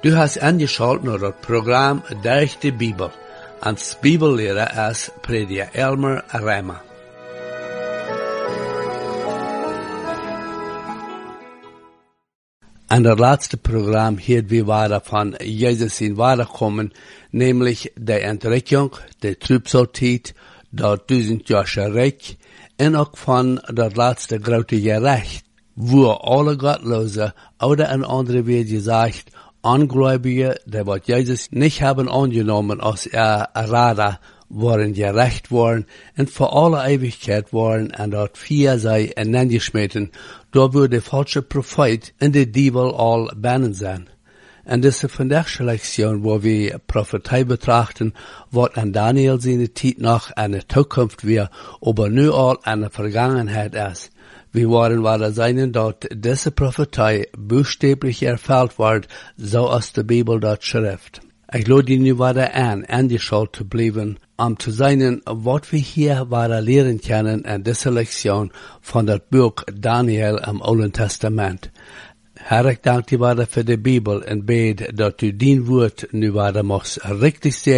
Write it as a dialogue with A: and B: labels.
A: Du hast angeschaltet naar het programma Durch de Bibel. Als Bibellehrer is prediker Elmer Reimer. En het laatste programma hield we waren van Jezus in Wiederkommen, nämlich de Entrückung, de Trübsaltijd, dat 1000-jarige Rijk, en ook van dat laatste grote gerecht, wo alle Gottlosen oder een andere weer gezegd, Ungläubige, die wat Jesus nicht haben angenommen als Radar, waren gerecht worden und für alle Ewigkeit waren und dort vier sei hineingeschmissen, da würde der falsche Prophet in die Diebel all bannen sein. Und diese von der Lektion, wo wir Prophetei betrachten, wird an Daniel seine Zeit noch eine Zukunft wir, aber nur all eine Vergangenheit ist. Wir waren weiter sein, dort diese Prophetei buchstäblich erfüllt wird, so aus der Bibel dort schrift. Ich lade ihn weiter an, angeschaut zu bleiben, zu sein, was wir hier weiter lehren können in dieser Lektion von dem Buch Daniel im Alten Testament. Herr, ich danke dir weiter für die Bibel und bete, dass du dein Wort nu weiter machst richtig sehr